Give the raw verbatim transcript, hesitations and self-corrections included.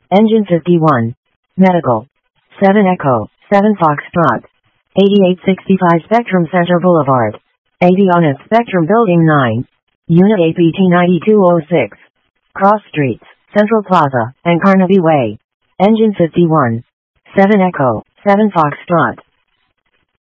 Engine fifty-one. Medical. seven Echo, seven Foxtrot. eighty-eight sixty-five Spectrum Center Boulevard. Avionics Spectrum Building nine. Unit A P T ninety-two oh six. Cross Streets, Central Plaza, and Carnaby Way. Engine fifty-one. seven Echo, seven Foxtrot.